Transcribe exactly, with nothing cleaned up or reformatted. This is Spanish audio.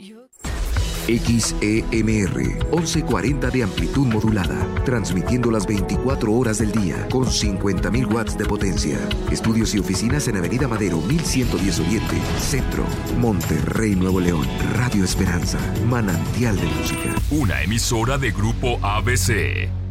X E M R, once cuarenta de amplitud modulada, transmitiendo las veinticuatro horas del día con cincuenta mil watts de potencia. Estudios y oficinas en Avenida Madero mil ciento diez Oriente, Centro, Monterrey, Nuevo León. Radio Esperanza, manantial de música. Una emisora de Grupo A B C.